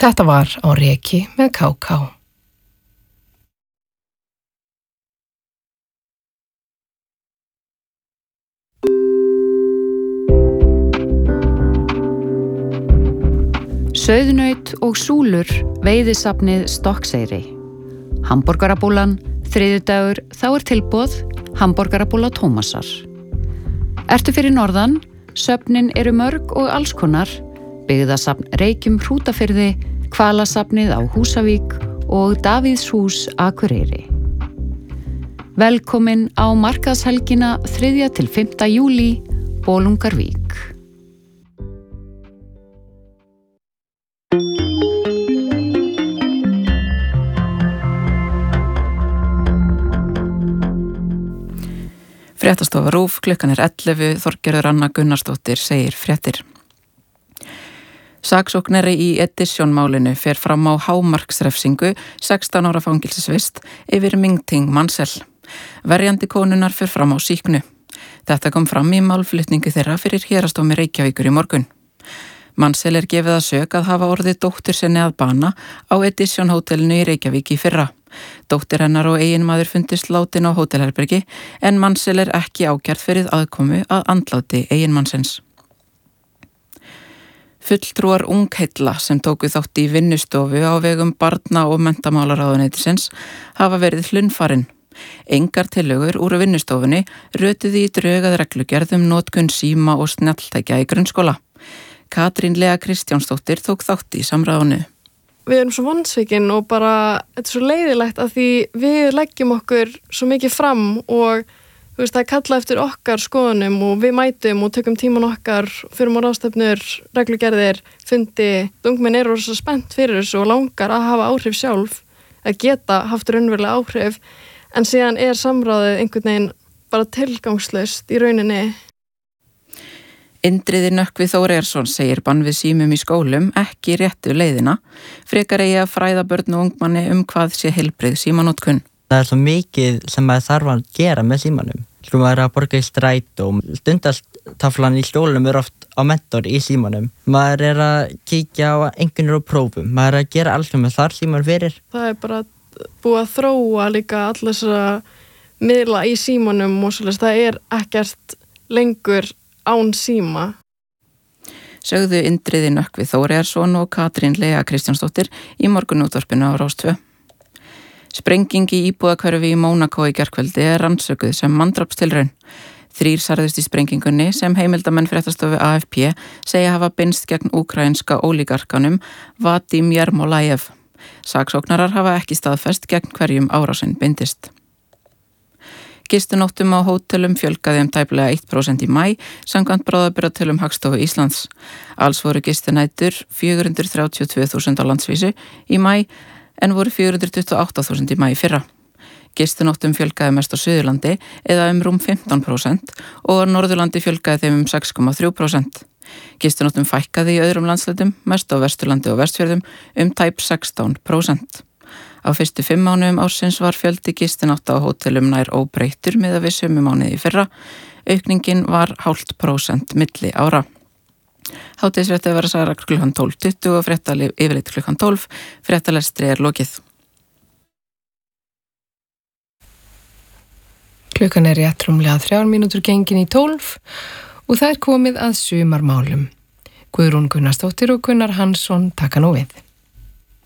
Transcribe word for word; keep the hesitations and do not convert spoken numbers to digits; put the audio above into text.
Þetta var á Reki með ká ká. Sauðnaut og súlur, veiðisafnið Stokkseyri. Hamborgarabúlan, þriðjudagur, þá er tilboð hamborgarabúla Tómasar. Ertu fyrir norðan? Söfnin eru mörg og allskonar. Byggðasafn Reykjum Hrútafirði, Hvalasafnið á Húsavík og Davíðshús Akureyri. Velkomin á markaðshelgina þriðja til fimmta júlí, Bolungarvík. Fréttastofa RÚV, klukkan er ellefu, Þorgerður Anna Gunnarsdóttir segir fréttir. Saksóknari í Edition-málinu fer fram á hámarksrefsingu sextán ára fangelsisvist yfir Ming-Ting Mansell. Verjandi konunnar fer fram á sýknu. Þetta kom fram í málflutningu þeirra fyrir héraðsdómi Reykjavíkur í morgun. Mansell er gefið að sök að hafa orðið dóttur sinni að bana á Edition hótelinu í Reykjavík í fyrra. Dóttir hennar og eiginmaður fundist látin á hótelherbergi en Mansell er ekki ákærð fyrir aðkomu að andláti eiginmannsins. Fulltrúar Ungheilla sem tóku þátt í vinnustofu á vegum barna- og menntamálaráðuneytisins hafa verið hlunnfarin. Engar tillögur úr vinnustofunni rötuðu í drög að reglugerð um notkun síma og snjalltækja í grunnskóla. Katrín Lea Kristjánsdóttir tók þátt í samráðinu. Við erum svo vonsvikin og bara, þetta er svo leiðilegt að því við leggjum okkur svo mikið fram og þú veist, það er kallað eftir okkar skoðunum og við mætum og tökum tíman okkar, förum á ráðstefnur, reglugerðir, fundi. Ungmenn eru svo spennt fyrir þessu og langar að hafa áhrif sjálf, að geta haft raunverulega áhrif, en síðan er samráðið einhvern veginn bara tilgangslaust í rauninni. Indriði Nökkvi Þóreirsson segir bann við símum í skólum ekki réttu leiðina, frekar eigi að fræða börn og ungmanni um hvað sé heilbrigð símanotkun. Það er svo mikið sem maður þarf að gera með símanum. Sko maður er að borga í strætó, stundastaflan í skólanum er oft á mentor í símanum. Maður er að kíkja á einhvernir og prófum, maður er að gera allt sem maður þarf síman fyrir. Það er bara búið að þróa líka allir þessara miðla í símanum og svolítið, það er ekkert lengur án síma. Sögðu Indriði Nökkvi Þóreirsson og Katrín Lea Kristjánsdóttir í morgunútvarpinu á Rás tvö. Sprenging í íbúðahverfi í Mónakó í gærkvöldi er rannsökuð sem manndrápstilraun. Þrír særðust í sprengingunni sem heimildamenn fréttastofu A F P segja hafa beinst gegn úkraínska ólígarkanum Vadim Jermolayev. Saksóknarar hafa ekki staðfest gegn hverjum árásinn beindist. Gistinóttum á hótelum fjölgaði um tæplega eitt prósent í maí samkvæmt bráðabirgðatölum Hagstofu Íslands. Alls voru gistinætur fjögur hundruð þrjátíu og tvö þúsund á landsvísu í maí en voru fjögur hundruð tuttugu og átta þúsund í maí fyrra. Gistinóttum fjölgaði mest á Suðurlandi eða um rúm fimmtán prósent og á Norðurlandi fjölgaði þeim um sex komma þrjú prósent. Gistinóttum fækkaði í öðrum landshlutum, mest á Vesturlandi og Vestfjörðum um tæp sextán prósent. Á fyrstu fimm mánuðum ársins var fjöldi gistinátta á hótelum nær óbreyttur miðað við sömu mánuði í fyrra. Aukningin var hálft prósent milli ára. Hádegisfréttið var að sagða klukkan tólf tuttugu og fréttalið yfirleitt klukkan tólf. Fréttalestri er lokið. Klukkan er rétt rúmlega þrjár mínútur gengin í tólf og það er komið að sumarmálum. Guðrún Gunnarsdóttir og Gunnar Hansson taka nú við.